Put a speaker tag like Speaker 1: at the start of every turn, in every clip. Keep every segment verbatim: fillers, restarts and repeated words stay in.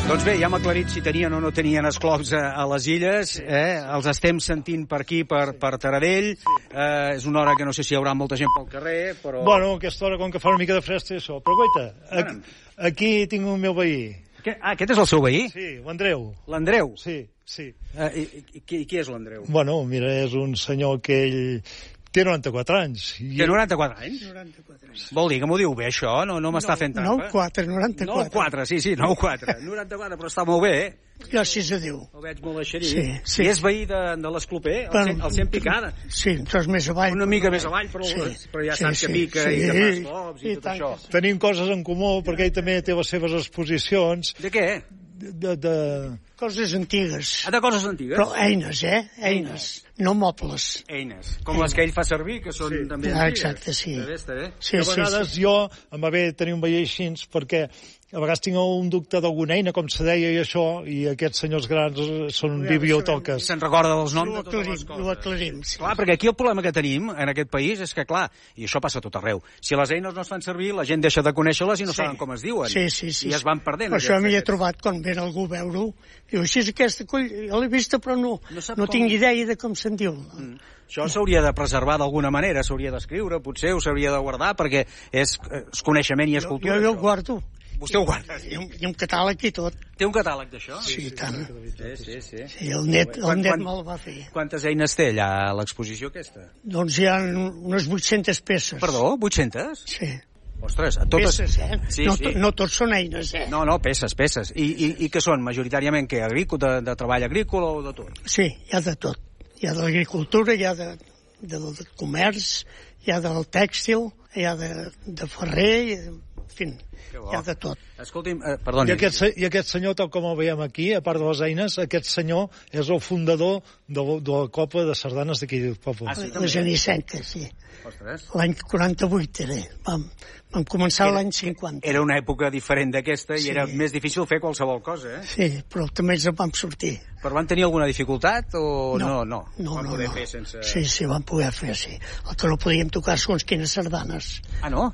Speaker 1: Doncs bé, ja hem aclarit si tenien o no tenien esclops a, a les illes, eh? Els estem sentint per aquí, per, per Taradell, eh, és una hora que no sé si hi haurà molta gent pel carrer, però...
Speaker 2: Bueno, aquesta hora, com que fa una mica de fresca, això. Però, goita, aquí, aquí tinc un meu veí.
Speaker 1: Que, ah, aquest és el seu veí?
Speaker 2: Sí, l'Andreu.
Speaker 1: L'Andreu?
Speaker 2: Sí, sí.
Speaker 1: Eh, i, i, qui, qui és l'Andreu?
Speaker 2: Bueno, mira, és un senyor que ell té noranta-quatre anys. I...
Speaker 1: Té noranta-quatre anys?
Speaker 3: noranta-quatre anys.
Speaker 1: Vol dir que m'ho diu bé, això? No, no m'està fent trampa?
Speaker 3: nou quatre, noranta-quatre.
Speaker 1: nou quatre, sí, sí, nou quatre. noranta-quatre, però està molt bé, eh?
Speaker 3: Gràcies a Déu.
Speaker 1: El veig molt eixerit.
Speaker 3: Sí, sí.
Speaker 1: I és veí de, de l'Escloper, el,
Speaker 3: Bueno,
Speaker 1: cent, el cent picada.
Speaker 3: Sí, tros més avall.
Speaker 1: Una mica més avall, però,
Speaker 3: Sí,
Speaker 1: però ja
Speaker 3: sí,
Speaker 1: saps que
Speaker 3: sí,
Speaker 1: pica
Speaker 3: sí.
Speaker 1: i que fa esclops i,
Speaker 3: I
Speaker 1: tot
Speaker 3: tant
Speaker 1: això.
Speaker 3: que sí.
Speaker 2: Tenim coses en comú, perquè ell també té les seves exposicions.
Speaker 1: De què?
Speaker 2: De, de...
Speaker 3: Coses antigues.
Speaker 1: Ah, de coses antigues?
Speaker 3: Però eines, eh? Eines. No mobles.
Speaker 1: Eines. Com les que ell fa servir, que són
Speaker 2: Sí.
Speaker 1: també
Speaker 3: Ah,
Speaker 1: antigues.
Speaker 3: exacte, sí.
Speaker 1: Està bé, està bé.
Speaker 3: Sí,
Speaker 2: a
Speaker 3: sí,
Speaker 2: vegades
Speaker 3: sí.
Speaker 2: jo em va bé tenir un veí així, perquè a vegades tinc un dubte d'alguna eina, com se deia, i això, i aquests senyors grans són bibliotoques.
Speaker 1: Se'n recorda dels noms
Speaker 3: Ho
Speaker 1: de totes les
Speaker 3: aclarim,
Speaker 1: coses.
Speaker 3: ho aclarim. Sí.
Speaker 1: Clar, perquè aquí el problema que tenim en aquest país és que, clar, i això passa a tot arreu, si les eines no es fan servir, la gent deixa de conèixer-les i no
Speaker 3: Sí.
Speaker 1: saben com es diuen.
Speaker 3: Sí, sí, sí.
Speaker 1: I es van perdent.
Speaker 3: Per això
Speaker 1: aquests-
Speaker 3: m'hi he
Speaker 1: aquests.
Speaker 3: trobat quan ve algú a veure-ho. Diu, així és aquesta coll, jo l'he vista però no,
Speaker 1: No sap
Speaker 3: no
Speaker 1: com-
Speaker 3: tinc idea de com se'n diu.
Speaker 1: Mm. Això s'hauria de preservar d'alguna manera, s'hauria d'escriure, potser ho s'hauria de guardar, perquè és, és coneixement i és
Speaker 3: Jo,
Speaker 1: cultura.
Speaker 3: jo, jo ho
Speaker 1: això.
Speaker 3: guardo.
Speaker 1: Vostè ho guarda?
Speaker 3: I un, i un catàleg i tot.
Speaker 1: Té un catàleg d'això?
Speaker 3: Sí, i tant.
Speaker 1: Sí, sí, sí.
Speaker 3: Sí, el net, el
Speaker 1: Quan-
Speaker 3: net
Speaker 1: quan-
Speaker 3: me'l va fer.
Speaker 1: Quantes eines té allà a l'exposició aquesta?
Speaker 3: Doncs hi ha unes vuit-centes peces.
Speaker 1: Perdó, vuit-centes?
Speaker 3: Sí.
Speaker 1: Ostres, a totes...
Speaker 3: Peces, eh?
Speaker 1: Sí,
Speaker 3: no,
Speaker 1: sí.
Speaker 3: to- no tots són eines, eh?
Speaker 1: No, no, peces, peces. I, i, i què són? Majoritàriament què? Agrícola, de, de treball agrícola o de tot?
Speaker 3: Sí, hi ha de tot. Hi ha de l'agricultura, hi ha de, de, del comerç, hi ha del tèxtil, hi ha de, de ferrer, i, en fi, hi ha de tot.
Speaker 1: Escolti'm, eh, perdoni.
Speaker 2: I aquest, se- I aquest senyor, tal com el veiem aquí, a part de les eines, aquest senyor és el fundador de, la- de la Copa de Sardanes d'aquí del poble.
Speaker 1: Ah, sí?
Speaker 3: La Genissenca, sí.
Speaker 1: Ostres.
Speaker 3: L'any quaranta-vuit era. Vam, vam començar
Speaker 1: Era-
Speaker 3: l'any cinquanta.
Speaker 1: Era una època diferent d'aquesta i
Speaker 3: Sí.
Speaker 1: era més difícil fer qualsevol cosa, eh?
Speaker 3: Sí, però també ens en vam sortir.
Speaker 1: Però van tenir alguna dificultat o no? No,
Speaker 3: no,
Speaker 1: van
Speaker 3: no,
Speaker 1: poder
Speaker 3: no.
Speaker 1: fer sense...
Speaker 3: Sí, sí, vam poder fer, sí. El que no podíem tocar segons quines sardanes.
Speaker 1: Ah, no?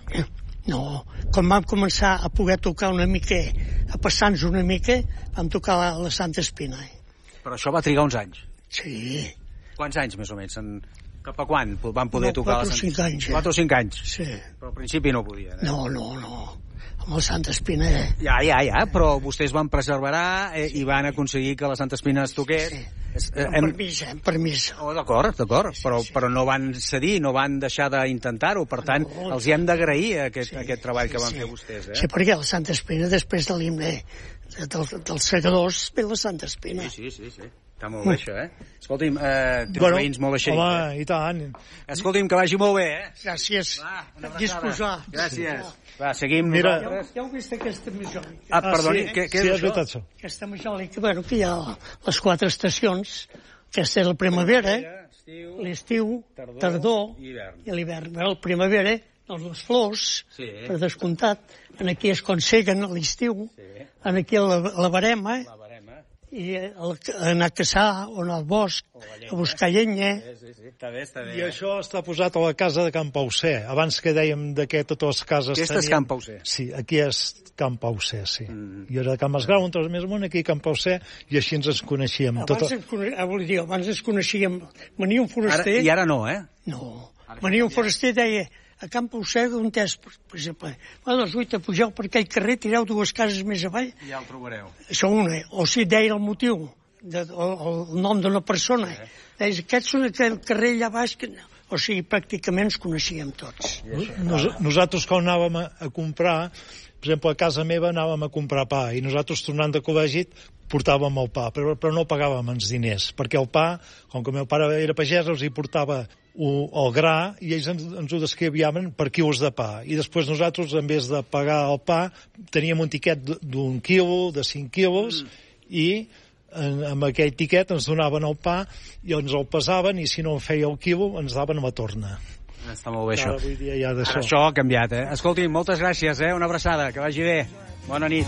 Speaker 3: No, quan vam començar a poder tocar una mica, a passar-nos una mica, vam tocar la, la Santa Espina.
Speaker 1: Però això va trigar uns anys.
Speaker 3: Sí,
Speaker 1: Quants anys, més o menys? En... Cap a quan van poder
Speaker 3: No,
Speaker 1: tocar?
Speaker 3: quatre o
Speaker 1: la Sant-
Speaker 3: cinc anys, eh?
Speaker 1: Quatre o cinc anys.
Speaker 3: sí.
Speaker 1: Però al principi no podien, eh?
Speaker 3: No, no, no. Amb la Santa Espina, eh?
Speaker 1: Ja, ja, ja, però vostès van preservar eh, i van aconseguir que la Santa Espina es toqués.
Speaker 3: Sí.
Speaker 1: Es, eh,
Speaker 3: Amb
Speaker 1: hem...
Speaker 3: permís, eh? Amb permís.
Speaker 1: Oh, d'acord, d'acord, però, però no van cedir, no van deixar d'intentar-ho, per tant,
Speaker 3: No.
Speaker 1: els hi hem d'agrair aquest,
Speaker 3: Sí,
Speaker 1: aquest treball
Speaker 3: sí,
Speaker 1: que van
Speaker 3: sí.
Speaker 1: fer vostès, eh?
Speaker 3: Sí, perquè la Santa Espina, després de l'himne de- dels, dels segadors, ve la Santa Espina.
Speaker 1: Sí, sí, sí, sí. Està molt bé, això, eh? Escolti'm, eh, té
Speaker 2: Bueno,
Speaker 1: uns veïns molt eixerits,
Speaker 2: home,
Speaker 1: eh?
Speaker 2: i tant.
Speaker 1: Escolti'm, que vagi molt bé, eh?
Speaker 3: Gràcies.
Speaker 1: Va, una abraçada.
Speaker 3: Disposar.
Speaker 1: Gràcies. Va, seguim
Speaker 2: Mira-
Speaker 3: Ja,
Speaker 1: nosaltres.
Speaker 3: ja heu vist aquesta majòlica?
Speaker 1: Ah, perdoni,
Speaker 2: sí,
Speaker 1: què, què
Speaker 2: sí,
Speaker 1: és
Speaker 2: és veritat,
Speaker 1: això?
Speaker 2: això.
Speaker 3: Aquesta majòlica, bueno, que hi ha les quatre estacions. Aquesta és la primavera,
Speaker 1: Estiu,
Speaker 3: l'estiu,
Speaker 1: Tardor
Speaker 3: tardor
Speaker 1: i hivern.
Speaker 3: i l'hivern. Bueno, la primavera, doncs les flors,
Speaker 1: Sí.
Speaker 3: per descomptat. En aquí és quan seguen a l'estiu.
Speaker 1: Sí.
Speaker 3: En aquí la, la barema,
Speaker 1: La barema.
Speaker 3: i el, anar a caçar o anar al bosc, a buscar llenya.
Speaker 1: Sí, sí, sí. Està bé, està bé.
Speaker 2: I això està posat a la casa de Can Pauser. Abans que dèiem de que totes les cases
Speaker 1: Aquesta és Can Pauser.
Speaker 2: Sí, aquí és Can Pauser, sí.
Speaker 1: Mm.
Speaker 2: Jo era de Can Masgrau, un tros més amunt, aquí Can Pauser, i així ens ens coneixíem.
Speaker 3: Abans,
Speaker 2: Tota...
Speaker 3: ens, cone... ah, vull dir, abans ens coneixíem. Venia un
Speaker 1: Ara,
Speaker 3: foraster...
Speaker 1: I ara no, eh?
Speaker 3: No. Venia un foraster i deia, a Can Pauser, un test, per, per exemple, a les vuit pugeu per aquell carrer, tireu dues cases més avall,
Speaker 1: Ja el trobareu.
Speaker 3: això una. O si deia el motiu, de, o, el nom d'una persona, deies, aquests són aquell carrer allà baix, que... o sigui, pràcticament ens coneixíem tots.
Speaker 2: Nos, nosaltres quan anàvem a, a comprar, per exemple, a casa meva anàvem a comprar pa, i nosaltres tornant de col·legi portàvem el pa, però, però no pagàvem els diners, perquè el pa, com que el meu pare era pagès, els hi portava o, el gra, i ells ens, ens ho descriviaven per quilos de pa. I després nosaltres, en vez de pagar el pa, teníem un tiquet d'un quilo, de cinc quilos, mm. i en, amb aquell tiquet ens donaven el pa i ens el pesaven, i si no feia el quilo ens daven la torna.
Speaker 1: Està molt bé, això.
Speaker 2: Ara, avui dia ja d'això.
Speaker 1: Això ha canviat, eh? Escolti, moltes gràcies, eh? Una abraçada, que vagi bé. Bona nit.